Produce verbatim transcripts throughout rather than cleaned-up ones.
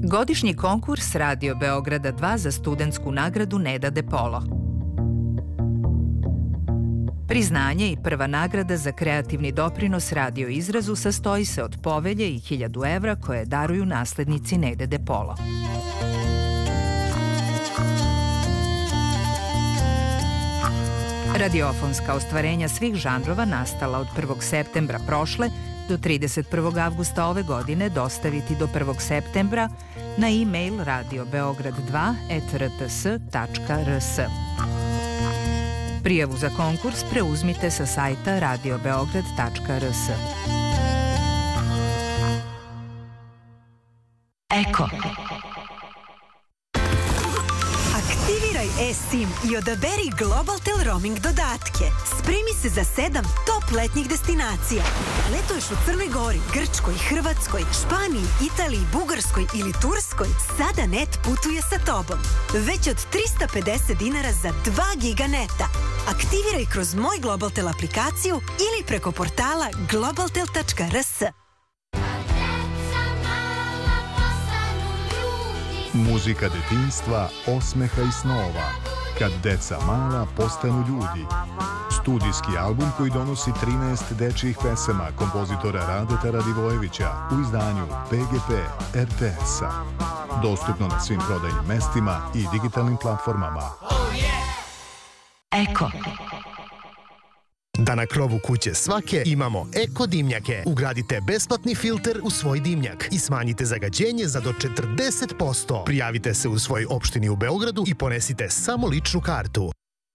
Godišnji konkurs Radio Beograda dva za studentsku nagradu Neda De Polo. Priznanje i prva nagrada za kreativni doprinos radio izrazu sastoji se od povelje i hiljadu evra koje daruju naslednici Nede De Polo. Radiofonska ostvarenja svih žanrova nastala od prvog septembra prošle do trideset prvog avgusta ove godine dostaviti do prvog septembra na e-mail radio beograd dva et r t s tačka r s. Prijavu za konkurs preuzmite sa sajta radio beograd tačka r s. Eko. Aktiviraj e-SIM i odaberi Globaltel roaming dodatke. Spremi se za sedam top letnjih destinacija. Letuješ u Crnoj Gori, Grčkoj, Hrvatskoj, Španiji, Italiji, Bugarskoj ili Turskoj? Sada net putuje sa tobom. Već od trista pedeset dinara za dva giga neta. Aktiviraj kroz Moj Globaltel aplikaciju ili preko portala globaltel tačka r s. Muzika detinjstva, osmeha i snova. Kad deca mala postanu ljudi. Studijski album koji donosi trinaest dečjih pesama kompozitora Radeta Radivojevića u izdanju P G P R T S-a. Dostupno na svim prodajnim mestima i digitalnim platformama. Eko. Da na krovu kuće svake imamo eko dimnjake. Ugradite besplatni filter u svoj dimnjak i smanjite zagađenje za do četrdeset posto. Prijavite se u svojoj opštini u Beogradu i ponesite samo ličnu kartu.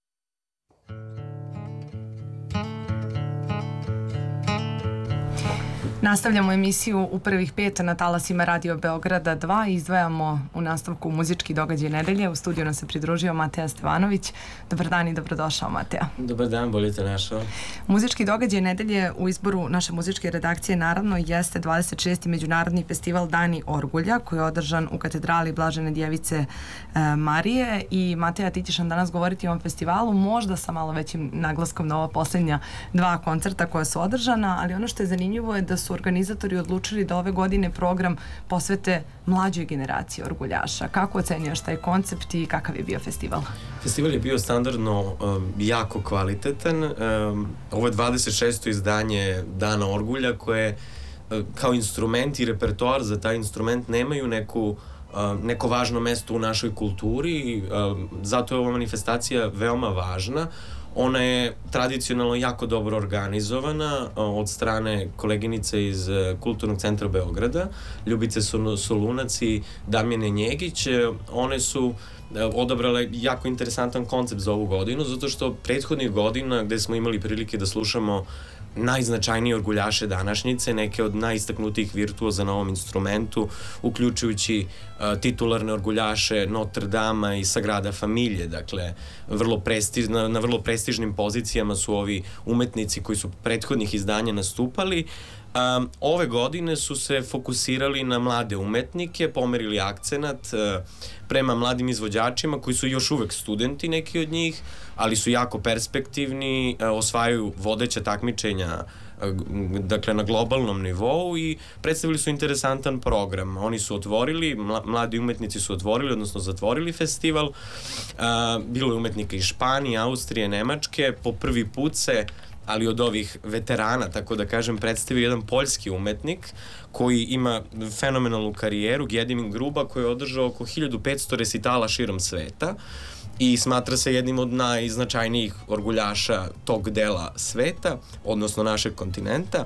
Nastavljamo emisiju u prvih pet na talasima Radio Beograda dva i izdvajamo u nastavku muzički događaj nedelje. U studiju nam se pridružio Mateja Stevanović. Dobar dan i dobrodošao, Mateja. Dobar dan, bolje te našao. Muzički događaj nedelje u izboru naše muzičke redakcije naravno jeste dvadeset šesti Međunarodni festival Dani Orgulja koji je održan u katedrali Blažene Djevice e, Marije i Mateja, ti ćeš nam danas govoriti o ovom festivalu, možda sa malo većim naglaskom na ova posljednja dva koncerta koja su održana, ali ono što je zanimljivo je da su organizatori odlučili da ove godine program posvete mlađoj generaciji orguljaša. Kako ocenjuješ taj koncept i kakav je bio festival? Festival je bio standardno um, jako kvalitetan. Um, ovo je dvadeset šesto izdanje Dana Orgulja koje uh, kao instrument i repertoar za taj instrument nemaju neku uh, neko važno mesto u našoj kulturi. Um, zato je ova manifestacija veoma važna. Ona je tradicionalno jako dobro organizovana od strane koleginice iz Kulturnog centra Beograda, Ljubice Solunac i Damjane Njegić. One su odabrale jako interesantan koncept za ovu godinu, zato što prethodnih godina gde smo imali prilike da slušamo najznačajnije orguljaše današnjice, neke od najistaknutijih virtuoza na ovom instrumentu, uključujući uh, titularne orguljaše Notre Dama i Sagrada Familije, dakle, vrlo prestiž, na, na vrlo prestižnim pozicijama su ovi umetnici koji su prethodnih izdanja nastupali. Um, ove godine su se fokusirali na mlade umetnike, pomerili akcenat uh, prema mladim izvođačima koji su još uvek studenti, neki od njih, ali su jako perspektivni, uh, osvajaju vodeća takmičenja uh, dakle na globalnom nivou i predstavili su interesantan program. Oni su otvorili, mla, mladi umetnici su otvorili, odnosno zatvorili festival. Uh, bilo je umetnika iz Španije, Austrije, Nemačke. Po prvi put se, ali od ovih veterana, tako da kažem, predstavio jedan poljski umetnik koji ima fenomenalnu karijeru, Gedimir Gruba, koji je održao oko hiljadu petsto resitala širom sveta i smatra se jednim od najznačajnijih orguljaša tog dela sveta, odnosno našeg kontinenta.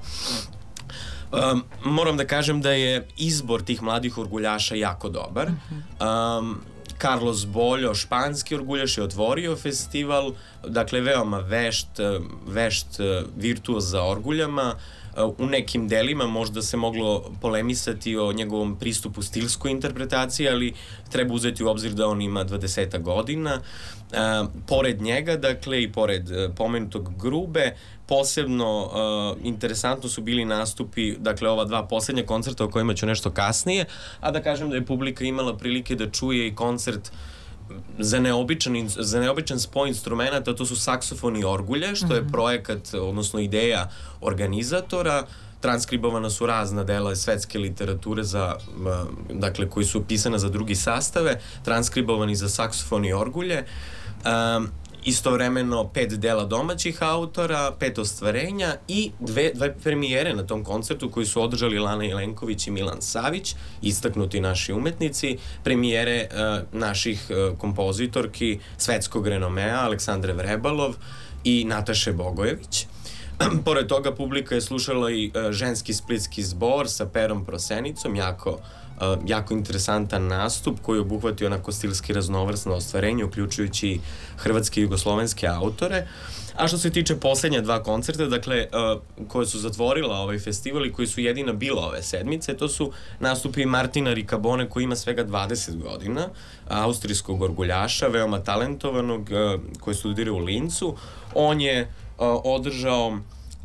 Um, moram da kažem da je izbor tih mladih orguljaša jako dobar. Um, Carlos Boljo, španski orguljaš, je otvorio festival, dakle veoma vešt, vešt virtuoz za orguljama. U nekim delima možda se moglo polemisati o njegovom pristupu stilskoj interpretaciji, ali treba uzeti u obzir da on ima dvadeset godina. Uh, pored njega, dakle, i pored uh, pomenutog Grube, posebno uh, interesantno su bili nastupi, dakle, ova dva poslednja koncerta o kojima ću nešto kasnije, a da kažem da je publika imala prilike da čuje i koncert za neobičan, za neobičan spoj instrumenta, to su saksofon i orgulje, što je projekat, odnosno ideja organizatora. transkribovana su razna dela svetske literature za, dakle, koji su pisana za drugi sastave, transkribovani za saksofon i orgulje. Um, istovremeno pet dela domaćih autora, pet ostvarenja i dve, dve premijere na tom koncertu koji su održali Lana Jelenković i Milan Savić, istaknuti naši umetnici, premijere uh, naših uh, kompozitorki svetskog renomea Aleksandre Vrebalov i Nataše Bogojević. Pored toga, publika je slušala i uh, ženski splitski zbor sa Perom Prosenicom, jako Uh, jako interesantan nastup koji je obuhvatio onako stilski raznovrsno ostvarenje, uključujući hrvatske i jugoslovenske autore. A što se tiče poslednja dva koncerta, dakle, uh, koje su zatvorila ovaj festival i koji su jedina bila ove sedmice, to su nastupi Martina Ricabone, koji ima svega dvadeset godina, austrijskog orguljaša, veoma talentovanog, uh, koji studira u Lincu. On je uh, održao uh,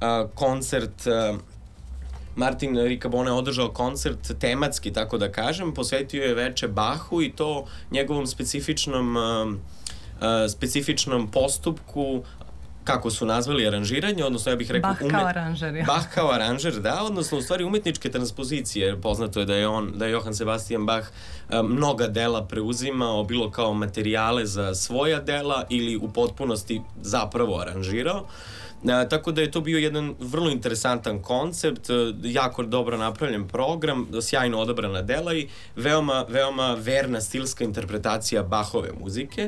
koncert uh, Martin Ricabone je održao koncert tematski, tako da kažem, posvetio je veče Bachu i to njegovom specifičnom, uh, uh, specifičnom postupku, kako su nazvali, aranžiranje, odnosno ja bih rekao... Bach kao aranžer, ja. Bach kao aranžer, da, odnosno u stvari umetničke transpozicije. Poznato je da je on, da je Johann Sebastian Bach uh, mnoga dela preuzimao, bilo kao materijale za svoja dela ili u potpunosti zapravo aranžirao. E, tako da je to bio jedan vrlo interesantan koncept, jako dobro napravljen program, sjajno odabrana dela i veoma, veoma verna stilska interpretacija Bachove muzike.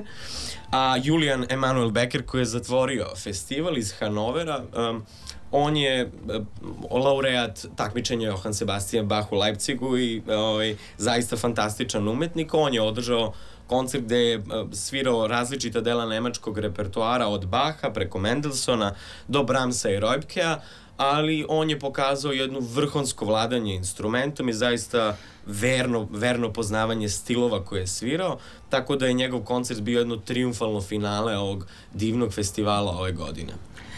A Julian Emanuel Becker, koji je zatvorio festival iz Hanovera, um, on je uh, laureat takmičenja Johann Sebastian Bach u Leipzigu i uh, zaista fantastičan umetnik. On je održao koncert gde je svirao različita dela nemačkog repertoara od Bacha preko Mendelssohna do Brahmsa i Reubkea, ali on je pokazao jednu vrhunsko vladanje instrumentom i zaista verno, verno poznavanje stilova koje je svirao, tako da je njegov koncert bio jedno triumfalno finale ovog divnog festivala ove godine.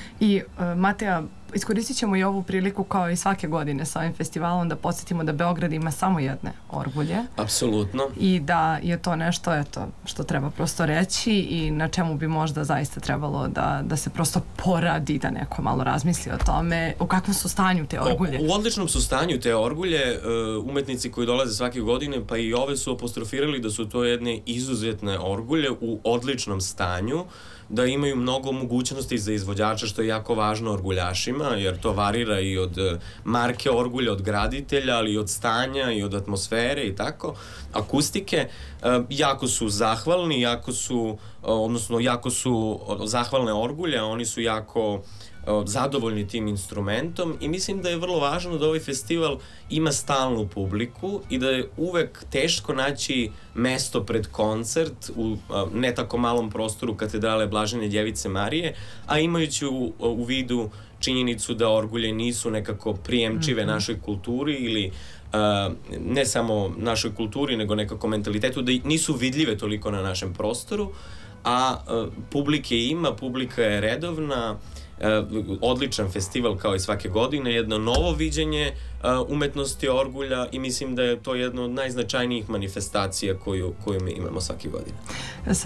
I uh, Mateja, iskoristit ćemo i ovu priliku kao i svake godine sa ovim festivalom da podsjetimo da Beograd ima samo jedne orgulje. Apsolutno. I da je to nešto eto, što treba prosto reći i na čemu bi možda zaista trebalo da, da se prosto poradi, da neko malo razmisli o tome. U kakvom su stanju te orgulje? O, u odličnom su stanju te orgulje. Uh, umetnici koji dolaze svake godine, pa i ove su apostrofirali da su to jedne izuzetne orgulje u odličnom stanju, da imaju mnogo mogućnosti za izvođača, što je jako važno orguljašima, jer to varira i od marke orgulja, od graditelja, ali i od stanja i od atmosfere i tako, akustike. Jako su zahvalni, jako su, odnosno jako su zahvalne orgulje, oni su jako zadovoljni tim instrumentom i mislim da je vrlo važno da ovaj festival ima stalnu publiku i da je uvek teško naći mesto pred koncert u ne tako malom prostoru katedrale Blažene Djevice Marije, a imajući u, u vidu činjenicu da orgulje nisu nekako prijemčive mm-hmm. našoj kulturi ili uh, ne samo našoj kulturi, nego nekako mentalitetu, da nisu vidljive toliko na našem prostoru, a uh, publike ima, publika je redovna, Uh, odličan festival kao i svake godine, jedno novo viđenje uh, umetnosti orgulja i mislim da je to jedno od najznačajnijih manifestacija koju, koju mi imamo svake godine.